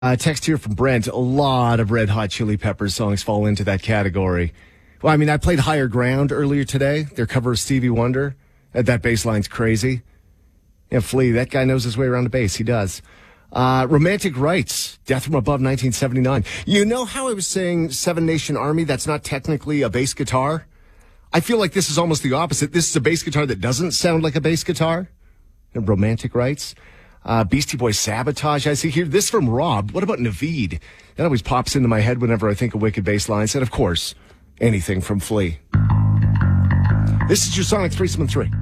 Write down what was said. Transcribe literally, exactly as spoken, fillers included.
Uh, text here from Brent. A lot of Red Hot Chili Peppers songs fall into that category. Well, I mean, I played Higher Ground earlier today. Their cover of Stevie Wonder. Uh, that bass line's crazy. Yeah, Flea, that guy knows his way around the bass. He does. Uh, Romantic Rights, Death from Above, nineteen seventy-nine. You know how I was saying Seven Nation Army? That's not technically a bass guitar. I feel like this is almost the opposite. This is a bass guitar that doesn't sound like a bass guitar. And Romantic Rights. Uh, Beastie Boys Sabotage, I see here. This from Rob. What about Naveed? That always pops into my head whenever I think of wicked bass lines. And, of course, anything from Flea. This is your Sonic Threesome and Three.